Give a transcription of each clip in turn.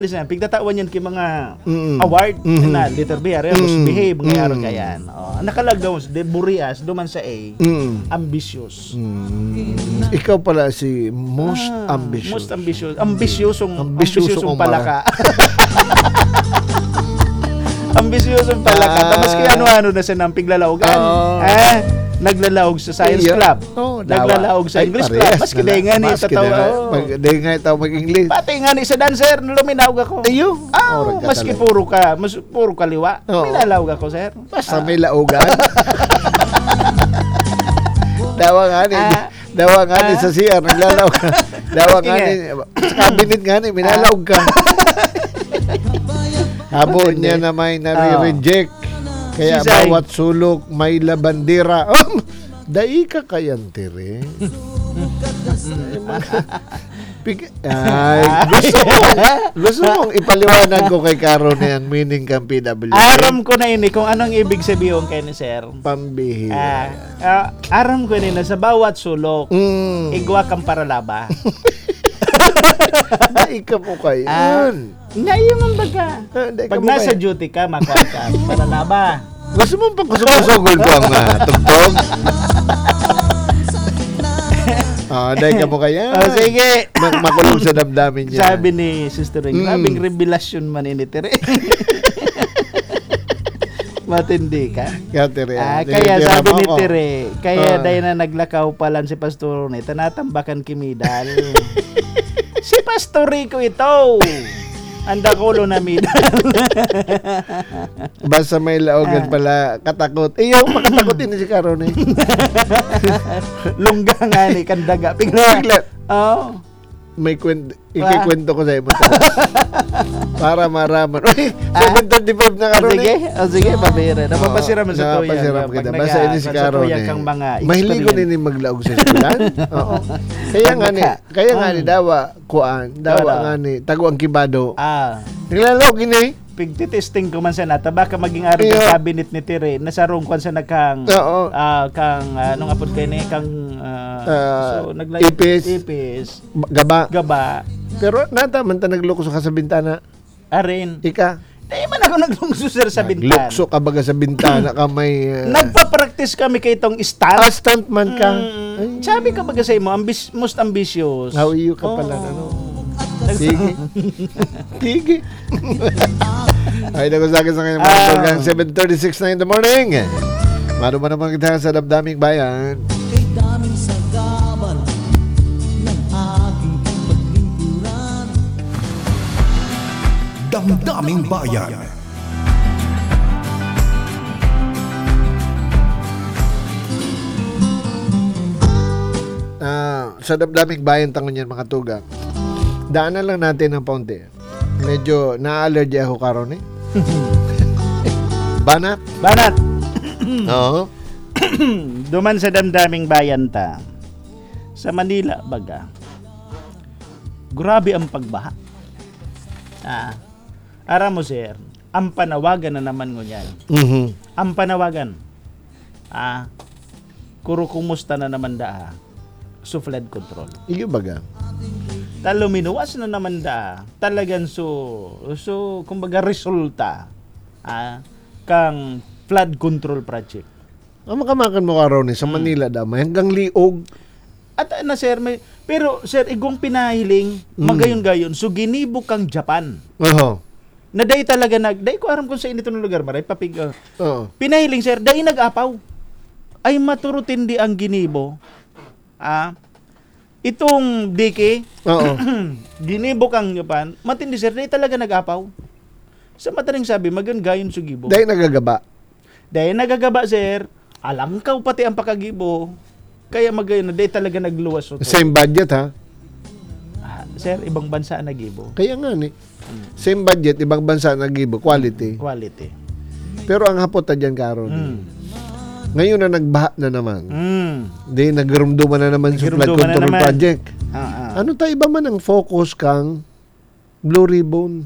Listen, pigtatawan yan kay mga award na letter B, must behave ngayon kayan. Nakalagaw de Burias duman sa A. Ambitious. Ikaw pala si most ambitious. Most ambitious. Ambisyosong palaka. Ambisyosong palaka. Tapos kaya ano na sa nang piglalawgan. Naglalaog sa science club. Naglalaog sa English club. Maski day nga ni tatawa. Day nga itaw mag-English. Pati nga ni sa dancer, luminawag ako. Ayo. Maski puro kaliwa. Minalawag ako, sir. Basta may laugan. Dawa nga ni sa CR, naglalawag ka. Dawa nga ni, sa cabinet nga ni, minalawag ka. Habon niya na may nare-reject. Kaya bawat sulok may labandera. Dai ka kayan tire. Gusto mong ipaliwanag ko kay Karo na yung meaning kang PWD. Aram ko na ini kung anong ibig sabihin kay ni sir. Pambihira. Aram ko na sa bawat sulok, igwa kang paralaba. Dai ka po kayan. Ngayon man baga. Pag nasa duty ka, makuha ka. Paralaba. Gusto mong pagkusog-kusogol ko ang tugtog? Dahil ka mo kaya. Sige. Makulong sa damdamin niya. Sabi ni Sister Ring, grabing revelasyon man ini Tere. Matindi ka. Kaya sabi ni Tere, kaya dahil na naglakaw palan si Pastor ni, tanatambakan kimidal. Si Pastor Rico ito. Anda kulo na midal. Basta may laogan pala katakot. Iyo, makatakotin ni si Karo ni. Lungga nga ni kandaga. Pigla. May ikikwento ko sa iyo. Para maraman. Uy, 7:35 na Karo ni. Sige, pabira. Napapasira man sa tuya. Napapasira mo kita. Basta ini si Karo ni. Mahiligo ni maglaog sa eskulan. Oo. Kaya nga ni dawa nga ni tago ang kibado. Naglalawag ini. Pigtitesting ko man sa nata baka maging araw ng cabinet ni Tire nasa room kung sa nakang kang anong apod kay ni kang so ipis gaba pero nata man ta naglukso ka sa bintana arin ika di man ako naglukso sir sa bintana lukso ka baga sa bintana ka may nagpa-practice kami kay itong stunt man ka sabi ka baga sa imo most ambitious how you ka pala Sige. Ay, nagusagin sa kanyang mga program 7:36 na in the morning. Maruman naman kita sa damdaming bayan. Kay daming sagaban ng aking paglingkuran. Damdaming bayan. Sa damdaming bayan tangon yan mga tugang. Daanan lang natin ng paunti. Medyo na-allergy ako karon eh. Banat? Oo. Duman sa damdaming bayan ta. Sa Manila, baga. Grabe ang pagbaha. Aram mo, sir, ang panawagan na naman ngunyan. Ang panawagan. Kuro kumusta na naman so flood control. Iyo baga. Luminuwas na naman talagang so kumbaga resulta kang flood control project. Ang makamakan mo karon sa Manila damay hanggang liog. At sir, pero sir igong pinahiling magayon-gayon so ginibok kang Japan. Na day talaga day ko aram kung sa inito ng lugar maray papig. Pinahiling sir, day nag-apaw. Ay maturutin di ang ginibo. Itong DK, ginibok ang Japan, matindi sir, day talaga nag-apaw. Sa mataring sabi, gayon sugibo. Dahil nagagaba, sir. Alangkaw pati ang pakagibo. Kaya magayon na, day talaga nagluwas. Same budget, ha? Sir, ibang bansa nagibo. Kaya nga ni. Same budget, ibang bansa nagibo. Quality. Pero ang hapot na dyan, Karon. Ngayon na nagbaha na naman. Di nagrumduman na naman sa flood control project. Ano tayo iba man ang focus kang Blue Ribbon?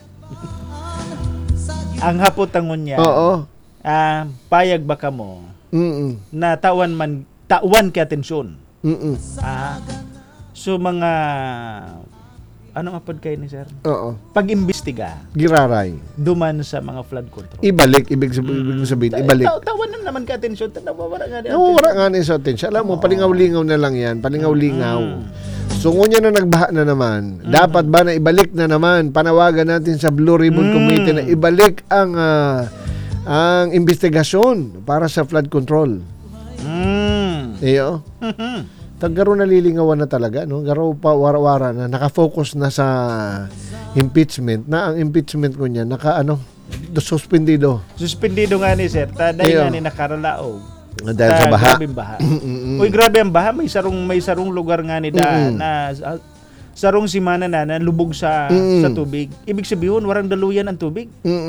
Ang hapotangon niya. Payag ba ka mo na tawan kay atensyon. So mga anong apod kayo ni sir? Oo. Pag-imbestiga, Giraray. duman sa mga flood control. Ibalik, ibig sabihin, ibalik. Tawan na naman ka atensyon, nawawala nga Nawawala nga na sa atensyon. Alam mo, palingaw-lingaw na lang yan, palingaw-lingaw. So, ngunya na nagbaha na naman, dapat ba na ibalik na naman, panawagan natin sa Blue Ribbon Committee na ibalik ang investigasyon para sa flood control. Iyo. Garo nalilingawan na talaga, no? Garo pa wara-wara na nakafocus na sa impeachment, na ang impeachment ko niya suspendido. Suspendido nga ni sir, taday nga ni nakaralaog. Dahil sa baha. Grabing baha. Uy, grabe ang baha, may sarong lugar nga ni na sarong simana na lubog sa tubig. Ibig sabihin, warang daluyan ang tubig.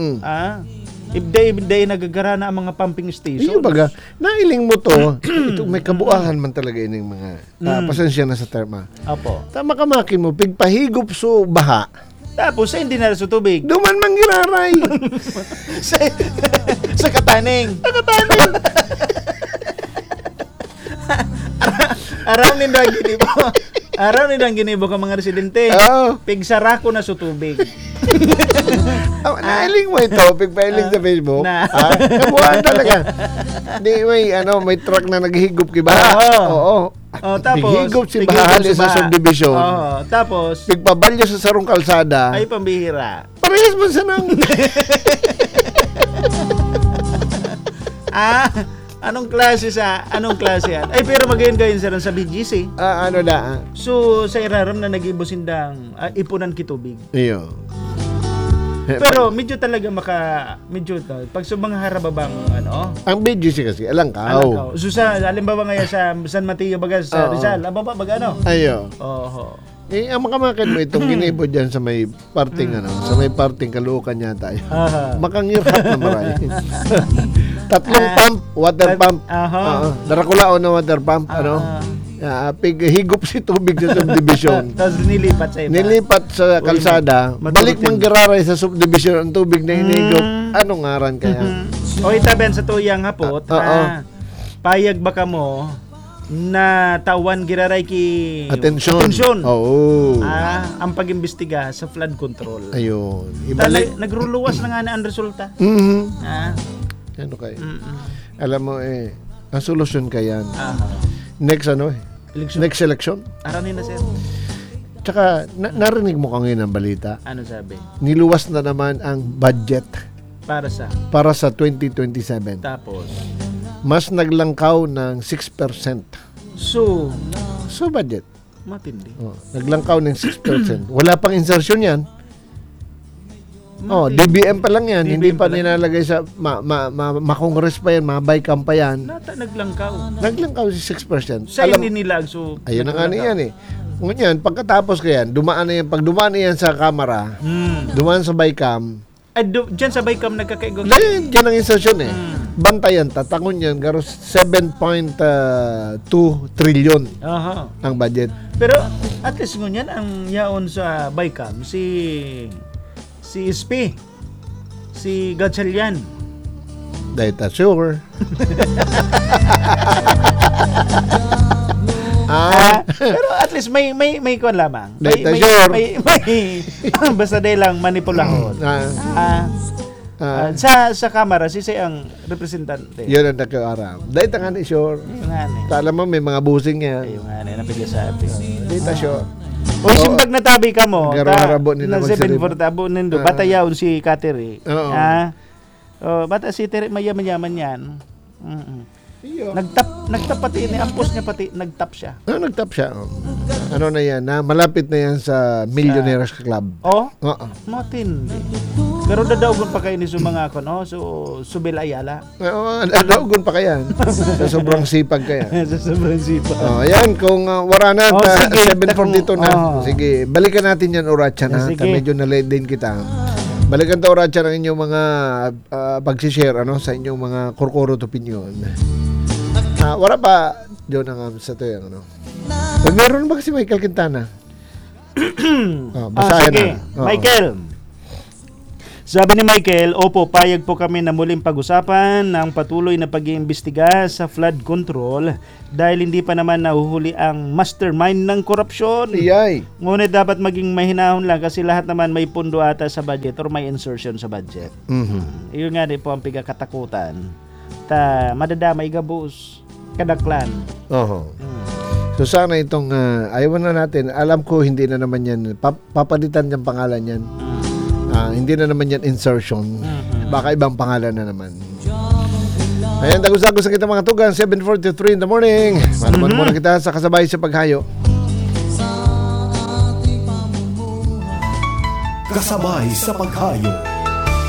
Ibday nagagara na ang mga pumping station. Iyo baga, nailing mo to, ito may kabuahan man talaga ining mga pasensya na sa terma. Opo. Tama kamakin mo, pigpahigop so baha. Tapos hindi na sa tubig. Duman mangiraray. sa kataning. Araw ni ginibo. Araw ni ginibo ka mga residente. Pigsara ko na sa tubig. Nailing mo ito, pigpailing sa Facebook. Kabuhan talaga. May truck na naghihigop kiba. Oo. Tapos higop si bahali sa subdivision. Tapos pigpabalyo sa sarong kalsada. Ay pambihira. Parehas man sa nang. Anong klase yan? Ay, pero magayon sir sa BGC. Ano na? So, sa iraram na nag-ibusindang ipunan kitubig. Iyo. Pero medyo talaga pag sa mga harababang ang BGC kasi, alang ka. So, halimbawa ngayon sa San Mateo baga sa Rizal, ababa baga Ayo. Oho. Ang makamakin mo itong ginibo dyan sa may parting sa may parting Caloocan yata. Makangirap na maray. 3 pump, water pump. Darakulao na water pump, higop si tubig sa subdivision. Tapos nilipat sa iba. Nilipat sa kalsada, balik manggararay sa subdivision ang tubig na hinigop. Anong ngaran kaya? O itaben sa tuyang hapot, payag baka mo na tawan giraray ki atensyon. Oo. Ang pag-imbestiga sa flood control. Ayun. Nagruluwas na nga na ang resulta. Ano kayo? Alam mo ang solusyon kaya next next election. Araw na sir. Tsaka narinig mo kanina ang balita. Ano sabi? Niluwas na naman ang budget para sa 2027. Tapos mas naglangkaw ng 6%. So budget. Matindi. Naglangkaw ng 6%. Wala pang insertion 'yan. DBM pa lang yan. Hindi pa nilalagay sa makongres pa yan, mabay-cam pa yan. Naglangkaw. Naglangkaw si 6%. Sa inilag. So, ayun na nga yan Ngunyan, pagkatapos ko yan, pag dumaan na yan sa camera, dumaan sa bycam, dyan sa bycam nagkakaigong. Dyan ang insertion Bantayan, tatangon yan, garo 7.2 trillion ang budget. Pero, at least ngunyan, ang yaon sa bycam, si SP, si Gatchalian. Data sure. Pero at least may kuan lamang. Data sure. Basta day lang manipulahon. Sa kamera si ang representante. Yun ang nakaarap. Data nga ni sure. Alam mo may mga busing yan. Ayun nga na napili sa atin. Data sure. O simbag natabi ka mo, na 7-4 tabo nindo, batayaw si Kateri. Bata si Kateri mayaman-yaman yan. Nagtap pati ni ampos niya pati nagtap siya. Nagtap siya. Ano na yan, malapit na yan sa Millionaires Club. Matindi. Pero dadaugon pa kayo ni mga Subel Ayala. Dadaugon pa kayan. Sa sobrang sipag kaya. Sa sobrang sipag. Ayan, kung wala na, 7:42 na. Sige, balikan natin yan, Oracha na. Medyo na-late din kita. Balikan to, Oracha, ng inyong mga pag-share sa inyong mga corporate opinion. Wala pa, John, sa to yan. Meron ba si Michael Quintana? Basahin sige. na. Michael. Sabi ni Michael, opo, payag po kami na muling pag-usapan ng patuloy na pag-iimbestiga sa flood control dahil hindi pa naman nahuhuli ang mastermind ng korupsyon. Iyay. Ngunit dapat maging mahinahon lang kasi lahat naman may pundo ata sa budget or may insertion sa budget. Iyon nga din po ang pigakatakutan. Madadamay gabos, kadaklan. So sana itong, ayaw na natin, alam ko hindi na naman yan, papalitan yung pangalan yan. Hindi na naman yan insertion. Baka ibang pangalan na naman. Ayan, dagos-dagos kita mga tugang, 7:43 in the morning. Manaman muna kita sa kasabay sa paghayo. Kasabay sa paghayo.